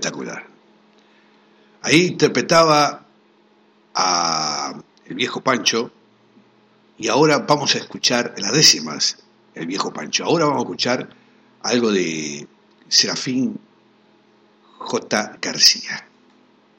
espectacular. Ahí interpretaba a el viejo Pancho, y ahora vamos a escuchar las décimas, el viejo Pancho. Ahora vamos a escuchar algo de Serafín J. García.